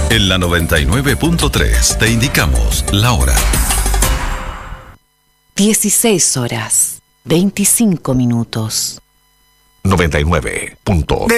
En la 99.3 te indicamos la hora. 16 horas, 25 minutos. 99.